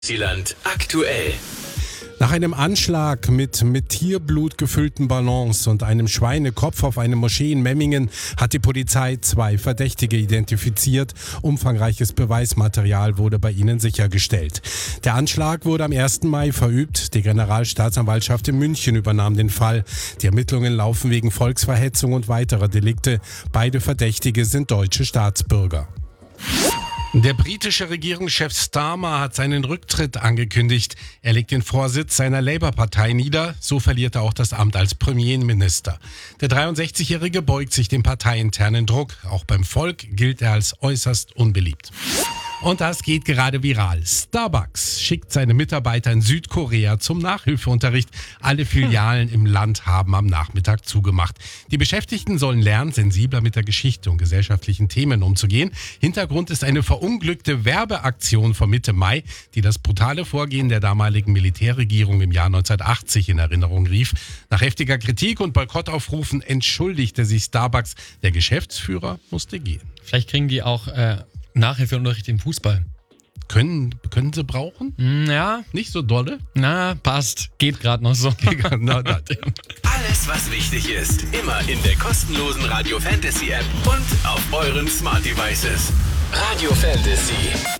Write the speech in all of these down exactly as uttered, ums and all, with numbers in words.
Land aktuell. Nach einem Anschlag mit mit Tierblut gefüllten Ballons und einem Schweinekopf auf eine Moschee in Memmingen hat die Polizei zwei Verdächtige identifiziert. Umfangreiches Beweismaterial wurde bei ihnen sichergestellt. Der Anschlag wurde am ersten Mai verübt. Die Generalstaatsanwaltschaft in München übernahm den Fall. Die Ermittlungen laufen wegen Volksverhetzung und weiterer Delikte. Beide Verdächtige sind deutsche Staatsbürger. Der britische Regierungschef Starmer hat seinen Rücktritt angekündigt. Er legt den Vorsitz seiner Labour-Partei nieder, so verliert er auch das Amt als Premierminister. Der dreiundsechzigjährige beugt sich dem parteiinternen Druck. Auch beim Volk gilt er als äußerst unbeliebt. Und das geht gerade viral. Starbucks schickt seine Mitarbeiter in Südkorea zum Nachhilfeunterricht. Alle Filialen im Land haben am Nachmittag zugemacht. Die Beschäftigten sollen lernen, sensibler mit der Geschichte und gesellschaftlichen Themen umzugehen. Hintergrund ist eine verunglückte Werbeaktion von Mitte Mai, die das brutale Vorgehen der damaligen Militärregierung im Jahr neunzehnhundertachtzig in Erinnerung rief. Nach heftiger Kritik und Boykottaufrufen entschuldigte sich Starbucks. Der Geschäftsführer musste gehen. Vielleicht kriegen die auch äh, Nachhilfeunterricht im Fußball. Können, können sie brauchen? Ja. Nicht so dolle? Na, passt. Geht gerade noch so. na, na. Alles, was wichtig ist, immer in der kostenlosen Radio Fantasy App und auf euren Smart Devices. Radio Fantasy.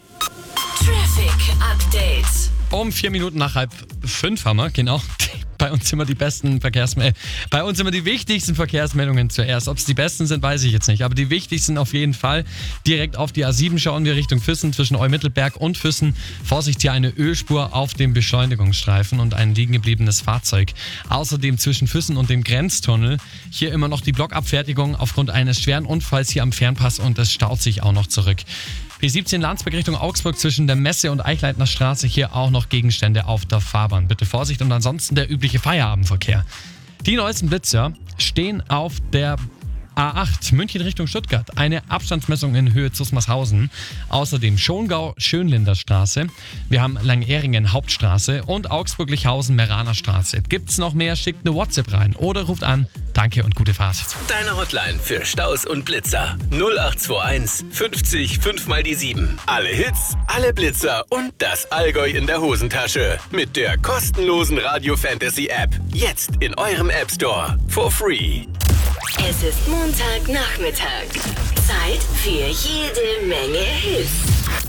Traffic Update. Um vier Minuten nach halb fünf haben wir, genau. Bei uns immer die besten Verkehrsmeldungen. Bei uns immer die wichtigsten Verkehrsmeldungen zuerst. Ob es die besten sind, weiß ich jetzt nicht. Aber die wichtigsten auf jeden Fall. Direkt auf die A sieben schauen wir Richtung Füssen zwischen Eumittelberg und Füssen. Vorsicht, hier eine Ölspur auf dem Beschleunigungsstreifen und ein liegen gebliebenes Fahrzeug. Außerdem zwischen Füssen und dem Grenztunnel. Hier immer noch die Blockabfertigung aufgrund eines schweren Unfalls hier am Fernpass und es staut sich auch noch zurück. B siebzehn Landsberg Richtung Augsburg zwischen der Messe und Eichleitner Straße, hier auch noch Gegenstände auf der Fahrbahn. Bitte Vorsicht und ansonsten der übliche Feierabendverkehr. Die neuesten Blitzer stehen auf der A acht München Richtung Stuttgart. Eine Abstandsmessung in Höhe Zusmarshausen. Außerdem Schongau Schönlinder Straße. Wir haben Langeringen Hauptstraße und Augsburg-Lichhausen Meraner Straße. Gibt's noch mehr? Schickt eine WhatsApp rein oder ruft an. Danke und gute Fahrt. Deine Hotline für Staus und Blitzer. null acht zwei eins fünfzig fünf mal die sieben. Alle Hits, alle Blitzer und das Allgäu in der Hosentasche. Mit der kostenlosen Radio Fantasy App. Jetzt in eurem App Store. For free. Es ist Montagnachmittag. Zeit für jede Menge Hits.